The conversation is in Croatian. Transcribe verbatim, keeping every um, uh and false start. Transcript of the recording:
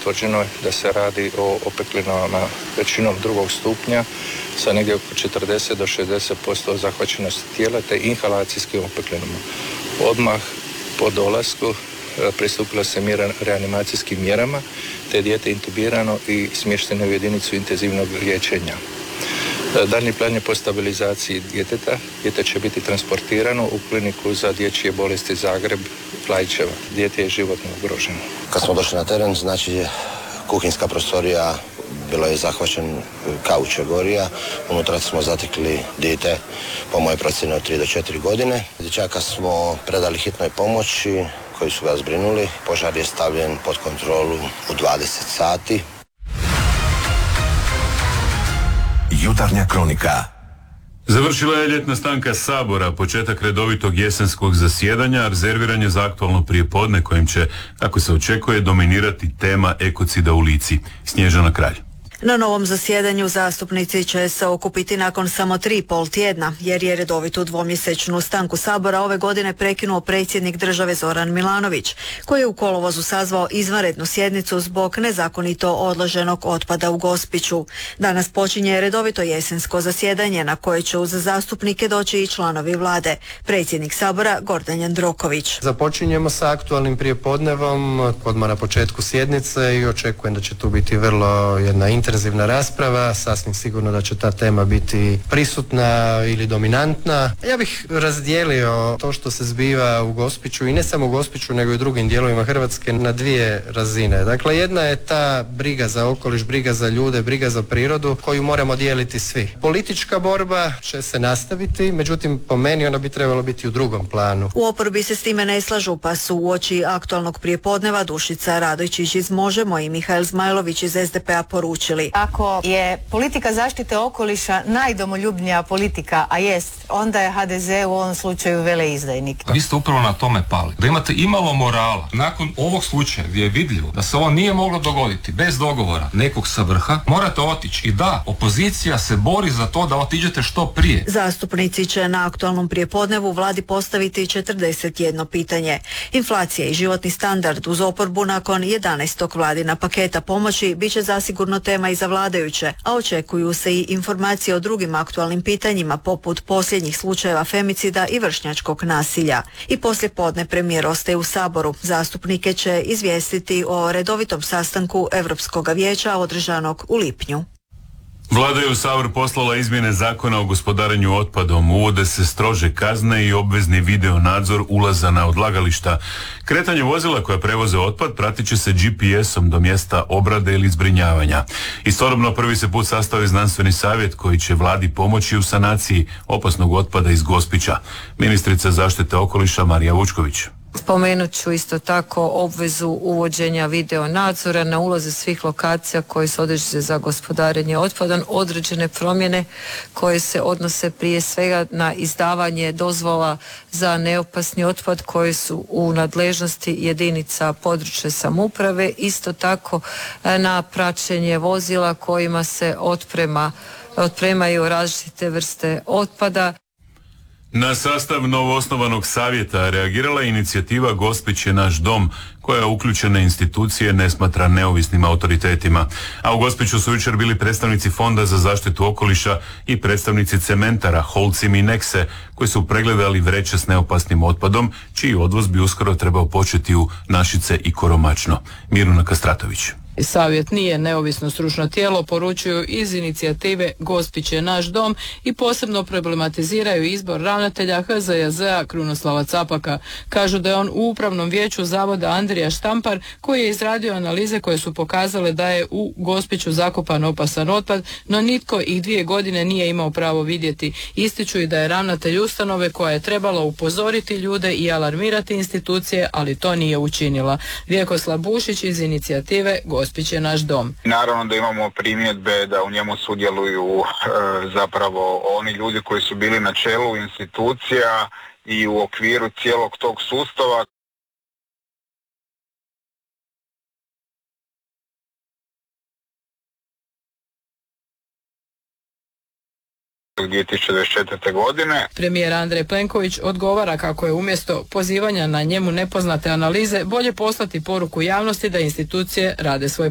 utvrđeno je da se radi o opeklinama većinom drugog stupnja sa negdje oko četrdeset do šezdeset posto zahvaćenosti tijela te inhalacijskim opeklinama. Odmah po dolasku pristupilo se mjera, reanimacijskim mjerama, te dijete intubirano i smješteno u jedinicu intenzivnog liječenja. Daljnji plan je po stabilizaciji djeteta. Dijete će biti transportirano u kliniku za dječje bolesti Zagreb, Klaićeva. Dijete je životno ugroženo. Kad smo došli na teren, znači kuhinjska prostorija bilo je zahvaćen kauč je gorija. Unutra smo zatekli dijete po mojoj procjeni od tri do četiri godine. Dječaka smo predali hitnoj pomoći koji su ga zbrinuli. Požar je stavljen pod kontrolu u dvadeset sati. Jutarnja kronika. Završila je ljetna stanka Sabora, početak redovitog jesenskog zasjedanja, rezerviran je za aktualno prijepodne kojim će, kako se očekuje, dominirati tema ekocida u Lici. Snježana Kralj. Na novom zasjedanju zastupnici će se okupiti nakon samo tri i pol tjedna, jer je redovitu dvomjesečnu stanku Sabora ove godine prekinuo predsjednik države Zoran Milanović, koji je u kolovozu sazvao izvanrednu sjednicu zbog nezakonito odloženog otpada u Gospiću. Danas počinje redovito jesensko zasjedanje na koje će uz zastupnike doći i članovi vlade. Predsjednik Sabora Gordan Jandroković. Započinjemo sa aktualnim prijepodnevom odmah na početku sjednice i očekujem da će tu biti vrlo jedna intenzivna intenzivna rasprava, sasvim sigurno da će ta tema biti prisutna ili dominantna. Ja bih razdijelio to što se zbiva u Gospiću i ne samo u Gospiću nego i u drugim dijelovima Hrvatske na dvije razine. Dakle, jedna je ta briga za okoliš, briga za ljude, briga za prirodu koju moramo dijeliti svi. Politička borba će se nastaviti, međutim po meni ona bi trebala biti u drugom planu. U oporbi se s time ne slažu, pa su uoči aktualnog prijepodneva Dušica Radojčić iz Možemo i Mihael Zmajlović iz S D P-a poručili: ako je politika zaštite okoliša najdomoljubnija politika, a jest, onda je H D Z u ovom slučaju veleizdajnik. Vi ste upravo na tome pali. Da imate imalo morala, nakon ovog slučaja gdje je vidljivo da se ovo nije moglo dogoditi bez dogovora nekog sa vrha, morate otići. I da, opozicija se bori za to da otiđete što prije. Zastupnici će na aktualnom prijepodnevu vladi postaviti četrdeset jedno pitanje. Inflacija i životni standard uz oporbu nakon jedanaestog vladina paketa pomoći bit će zasigurno tema i za vladajuće, a očekuju se i informacije o drugim aktualnim pitanjima poput posljednjih slučajeva femicida i vršnjačkog nasilja. I poslijepodne premijer ostaje u Saboru. Zastupnike će izvijestiti o redovitom sastanku Europskog vijeća održanog u lipnju. Vlada je u Sabor poslala izmjene zakona o gospodarenju otpadom. Uvode se strože kazne i obvezni video nadzor ulaza na odlagališta. Kretanje vozila koja prevoze otpad pratit će se G P S-om do mjesta obrade ili zbrinjavanja. Istodobno prvi se put sastavi znanstveni savjet koji će vladi pomoći u sanaciji opasnog otpada iz Gospića. Ministrica zaštite okoliša Marija Vučković. Spomenut ću isto tako obvezu uvođenja video nadzora na ulaze svih lokacija koje se određene za gospodarenje otpadom, određene promjene koje se odnose prije svega na izdavanje dozvola za neopasni otpad koji su u nadležnosti jedinica područne samouprave, isto tako na praćenje vozila kojima se otprema, otpremaju različite vrste otpada. Na sastav novoosnovanog savjeta reagirala je inicijativa Gospić je naš dom, koja uključene institucije ne smatra neovisnim autoritetima. A u Gospiću su jučer bili predstavnici Fonda za zaštitu okoliša i predstavnici cementara Holcim i Nexe, koji su pregledali vreće s neopasnim otpadom, čiji odvoz bi uskoro trebao početi u Našice i Koromačno. Miruna Kastratović. Savjet nije neovisno stručno tijelo, poručuju iz inicijative Gospić je naš dom i posebno problematiziraju izbor ravnatelja H Z J Z-a Krunoslava Capaka. Kažu da je on u upravnom vijeću zavoda Andrija Štampar, koji je izradio analize koje su pokazale da je u Gospiću zakopan opasan otpad, no nitko ih dvije godine nije imao pravo vidjeti. Ističu i da je ravnatelj ustanove koja je trebala upozoriti ljude i alarmirati institucije, ali to nije učinila. Vjekoslav Bušić iz inicijative Gospić je naš dom. Naravno da imamo primjedbe da u njemu sudjeluju e, zapravo oni ljudi koji su bili na čelu institucija i u okviru cijelog tog sustava. dvije tisuće dvadeset četvrte. godine. Premijer Andrej Plenković odgovara kako je umjesto pozivanja na njemu nepoznate analize bolje poslati poruku javnosti da institucije rade svoj